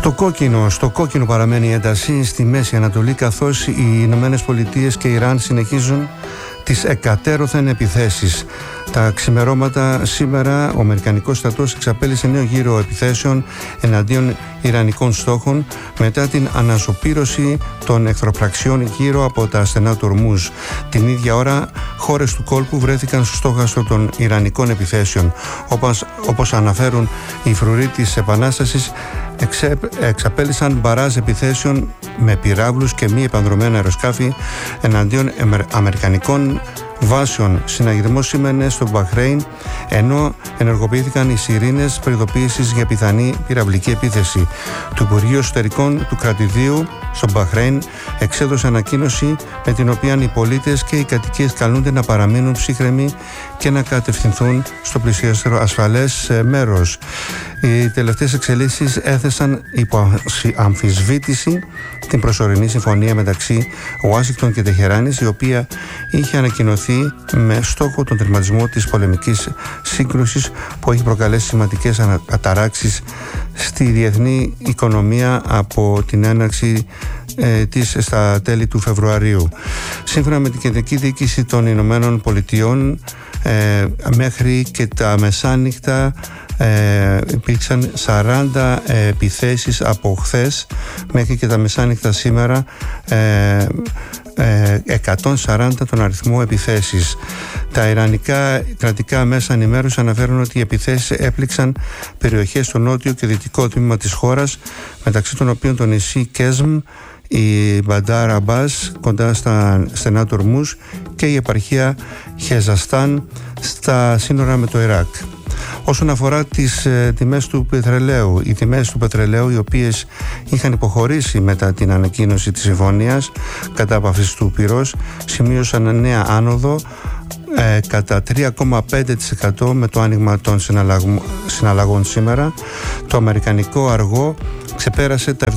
Στο κόκκινο παραμένει η ένταση στη Μέση Ανατολή, καθώς οι Ηνωμένες Πολιτείες και Ιράν συνεχίζουν τις εκατέρωθεν επιθέσεις. Τα ξημερώματα σήμερα ο Αμερικανικός στρατός εξαπέλυσε νέο γύρο επιθέσεων εναντίον Ιρανικών στόχων μετά την αναζωπήρωση των εχθροπραξιών γύρω από τα στενά του Ορμούζ. Την ίδια ώρα χώρες του κόλπου βρέθηκαν στο στόχαστρο των Ιρανικών επιθέσεων. Όπως αναφέρουν οι φρουροί της Επανάστασης, εξαπέλυσαν μπαράζ επιθέσεων με πυράβλους και μη επανδρομένα αεροσκάφη εναντίον Αμερικανικών βάσεων. Συναγερμός σήμαινε στο Μπαχρέιν, ενώ ενεργοποιήθηκαν οι σιρήνες προειδοποίησης για πιθανή πυραυλική επίθεση. Το Υπουργείο Εσωτερικών του κρατηδίου στο Μπαχρέιν εξέδωσε ανακοίνωση με την οποία οι πολίτες και οι κατοικίες καλούνται να παραμείνουν ψύχρεμοι και να κατευθυνθούν στο πλησιέστερο ασφαλές μέρος. Οι τελευταίες εξελίξεις έθεσαν υπό αμφισβήτηση την προσωρινή συμφωνία μεταξύ Ουάσιγκτον και Τεχεράνης, η οποία είχε ανακοινωθεί με στόχο τον τερματισμό της πολεμικής σύγκρουσης που έχει προκαλέσει σημαντικές αταράξεις στη διεθνή οικονομία από την έναρξη της στα τέλη του Φεβρουαρίου. Σύμφωνα με την Κεντρική Διοίκηση των Ηνωμένων Πολιτειών, μέχρι και τα μεσάνυχτα υπήρξαν 40 επιθέσεις από χθες μέχρι και τα μεσάνυχτα σήμερα, 140 τον αριθμό επιθέσεις. Τα ιρανικά κρατικά μέσα ενημέρωση αναφέρουν ότι οι επιθέσεις έπληξαν περιοχές στο νότιο και δυτικό τμήμα της χώρας, μεταξύ των οποίων το νησί Κέσμ, η Μπαντάρ Αμπάς κοντά στα στενά του Ορμούζ και η επαρχία Χεζαστάν στα σύνορα με το Ιράκ. Όσον αφορά τις τιμές του πετρελαίου, οι τιμές του πετρελαίου, οι οποίες είχαν υποχωρήσει μετά την ανακοίνωση της συμφωνίας κατάπαυσης του πυρός, σημείωσαν νέα άνοδο κατά 3,5% με το άνοιγμα των συναλλαγών σήμερα. Το αμερικανικό αργό ξεπέρασε τα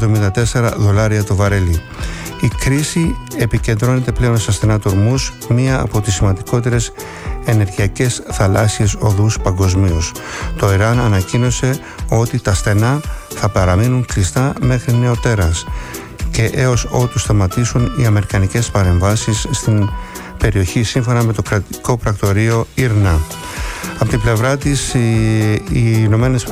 $74 το βαρέλι. Η κρίση επικεντρώνεται πλέον στα στενά του Ορμούζ, μία από τις σημαντικότερες ενεργειακές θαλάσσιες οδούς παγκοσμίως. Το Ιράν ανακοίνωσε ότι τα στενά θα παραμείνουν κλειστά μέχρι νεοτέρας και έως ότου σταματήσουν οι αμερικανικές παρεμβάσεις στην περιοχή, σύμφωνα με το κρατικό πρακτορείο Ήρνα. Από την πλευρά τους, οι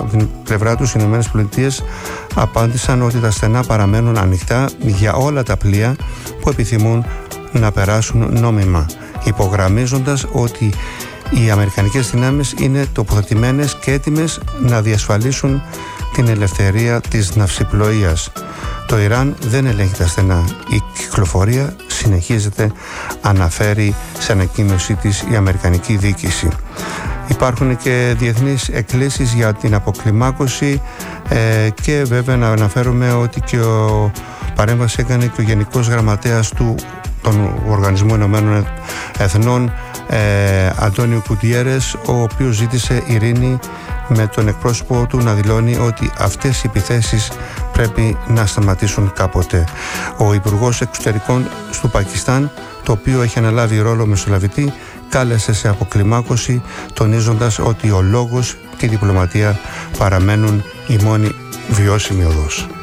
Ηνωμένες Πολιτείες απάντησαν ότι τα στενά παραμένουν ανοιχτά για όλα τα πλοία που επιθυμούν να περάσουν νόμιμα, υπογραμμίζοντας ότι οι αμερικανικές δυνάμεις είναι τοποθετημένες και έτοιμες να διασφαλίσουν την ελευθερία της ναυσιπλοείας. Το Ιράν δεν ελέγχει τα στενά. Η κυκλοφορία συνεχίζεται, αναφέρει σε ανακοίνωσή της η Αμερικανική διοίκηση. Υπάρχουν και διεθνείς εκκλήσεις για την αποκλιμάκωση και βέβαια να αναφέρουμε ότι και ο παρέμβαση έκανε και ο Γενικός Γραμματέας των Οργανισμού Ηνωμένων Εθνών, Αντώνιο Κουτιέρες, ο οποίος ζήτησε ειρήνη με τον εκπρόσωπο του να δηλώνει ότι αυτές οι επιθέσεις πρέπει να σταματήσουν κάποτε. Ο Υπουργός Εξωτερικών του Πακιστάν, το οποίο έχει αναλάβει ρόλο μεσολαβητή, κάλεσε σε αποκλιμάκωση, τονίζοντας ότι ο λόγος και η διπλωματία παραμένουν η μόνη βιώσιμη οδός.